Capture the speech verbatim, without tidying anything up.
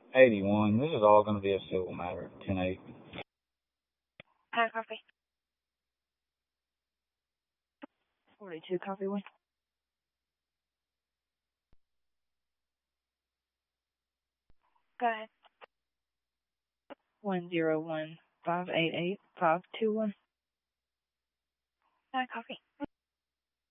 eighty-one. This is all going to be a civil matter. ten eight. Hi, coffee. forty-two, coffee one. Go ahead. one zero one five eight eight five two one. Hi, coffee.